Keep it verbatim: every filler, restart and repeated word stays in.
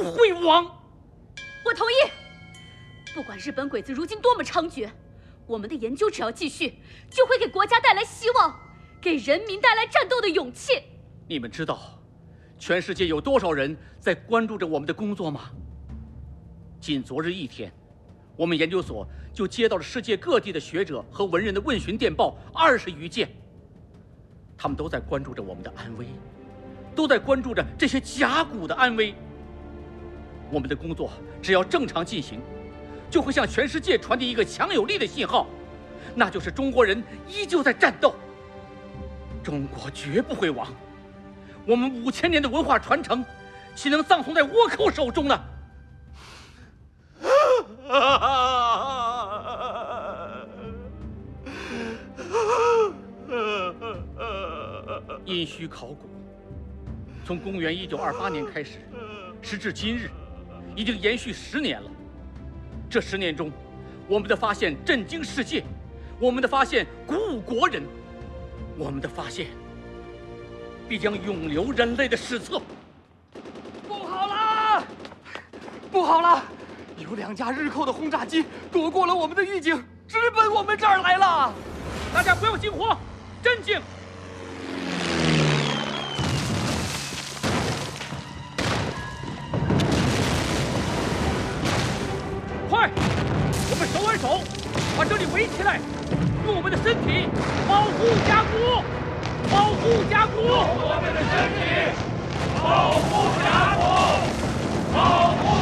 会亡。 我同意。不管日本鬼子如今多么猖獗，我们的研究只要继续，就会给国家带来希望，给人民带来战斗的勇气。 你们知道，全世界有多少人在关注着我们的工作吗？仅昨日一天，我们研究所就接到了世界各地的学者和文人的问询电报二十余件，他们都在关注着我们的安危，都在关注着这些甲骨的安危。我们的工作只要正常进行，就会向全世界传递一个强有力的信号，那就是中国人依旧在战斗，中国绝不会亡。我们五千年的文化传承，岂能葬送在倭寇手中呢？殷墟考古，从公元一九二八年开始，时至今日，已经延续十年了。这十年中，我们的发现震惊世界，我们的发现鼓舞国人，我们的发现必将永留人类的史册。 不好了，不好了！有两架日寇的轰炸机躲过了我们的预警，直奔我们这儿来了！ 大家不要惊慌，镇静！快，我们手挽手，把这里围起来，用我们的身体保护甲骨，保护甲骨，用我们的身体保护甲骨，保护。